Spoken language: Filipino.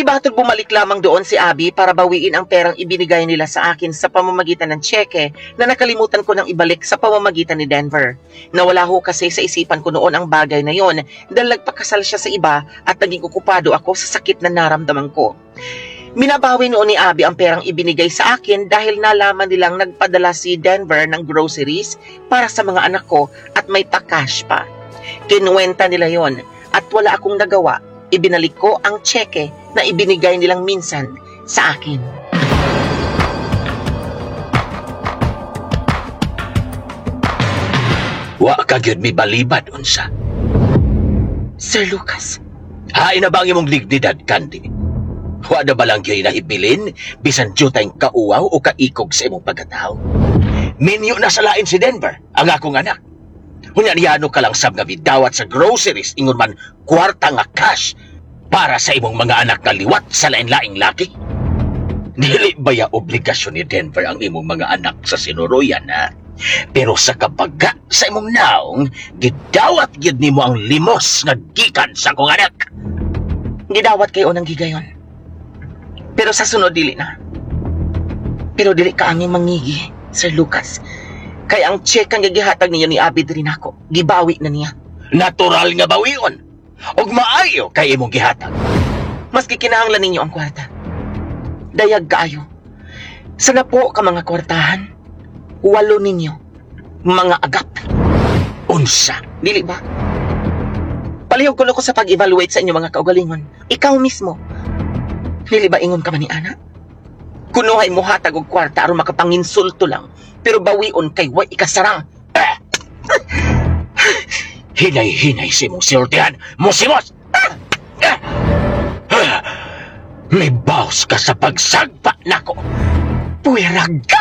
Batul bumalik lamang doon si Abby para bawiin ang perang ibinigay nila sa akin sa pamamagitan ng tseke na nakalimutan ko nang ibalik sa pamamagitan ni Denver. Nawala ho kasi sa isipan ko noon ang bagay na yon dahil nagpakasal siya sa iba at naging okupado ako sa sakit na naramdaman ko. Minabawi noon ni Abby ang perang ibinigay sa akin dahil nalaman nilang nagpadala si Denver ng groceries para sa mga anak ko at may pa-cash pa. Kinuwenta nila yon at wala akong nagawa. Ibinalik ko ang tseke na ibinigay nilang minsan sa akin. Wa ka gyud mi balibad unsa. Sir Lucas, Hain na ba ang imong dignidad, Candy? Wa na ba lang gyud nahibilin bisan jutay kauaw o kaikog sa imong pagkatao? Minyo na sa lain si Denver, ang akong anak. Hunyanyano ka lang sab nga bidawat sa groceries ingon man kwarta nga cash para sa imong mga anak na liwat sa lain-laing laki. Dili ba ya obligasyon ni Denver ang imong mga anak sa sinuruyan, ha? Pero sa kabaga sa imong naong, gidawat gid nimo ang limos nga gikan sa akong anak. gidawat kayo ng gigayon. Pero sa sunod dili na. Pero dili ka angin mangigi, Sir Lucas. Kaya ang check ang gihatag ninyo ni Abby rin ako. Gibawi na niya. Natural nga bawion. Og maayo kay imong gihatag. Maski kinahanglan ninyo ang kwarta. Dayag kaayo. Sana po ka mga kwartahan. 8 ninyo. Mga agap. Unsa? Dili ba? Palihog ko na ko sa pag-evaluate sa inyo mga kaugalingon. Ikaw mismo. Dili ba ingon ka man ni Ana? Kunuhay mo hatag og kwarta aron makapanginsulto lang. Pero bawion kay way ikasarang. Hinay-hinay si mong siltihan. Musimos! May bawas ka sa pagsagpa nako. Puwerag